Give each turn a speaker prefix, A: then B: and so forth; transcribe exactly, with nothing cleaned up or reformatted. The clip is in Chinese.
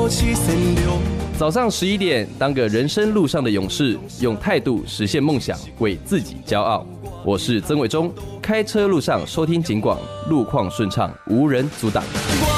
A: 早上十一点，当个人生路上的勇士，用态度实现梦想，为自己骄傲。我是曾伟忠，开车路上收听警广，路况顺畅，无人阻挡。